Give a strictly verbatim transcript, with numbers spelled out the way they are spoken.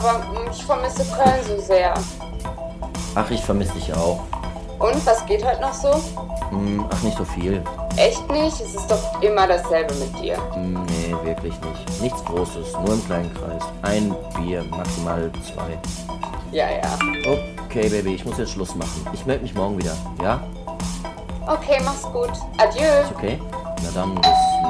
aber mm, ich vermisse Köln so sehr. Ach, ich vermisse dich auch. Und, was geht heute noch so? Hm, ach, nicht so viel. Echt nicht? Es ist doch immer dasselbe mit dir. Hm, nee, wirklich nicht. Nichts Großes, nur im kleinen Kreis. Ein Bier, maximal zwei. Ja, ja. Okay, Baby, ich muss jetzt Schluss machen. Ich melde mich morgen wieder, ja? Okay, mach's gut. Adieu. Ist okay? Na dann, bis